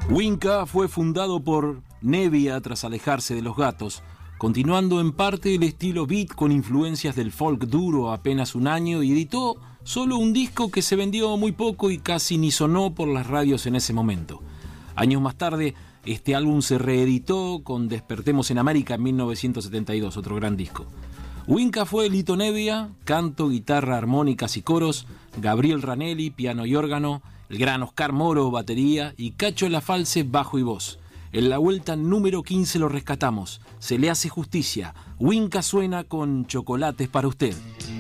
Winca fue fundado por Nevia tras alejarse de los Gatos, continuando en parte el estilo beat con influencias del folk duro apenas un año, y editó solo un disco que se vendió muy poco y casi ni sonó por las radios en ese momento. Años más tarde, este álbum se reeditó con Despertemos en América en 1972, otro gran disco. Winca fue Lito Nevia, canto, guitarra, armónicas y coros, Gabriel Ranelli, piano y órgano, el gran Oscar Moro, batería, y Cacho Lafalce, bajo y voz. En la vuelta número 15 lo rescatamos. Se le hace justicia. Winca suena con Chocolates para usted.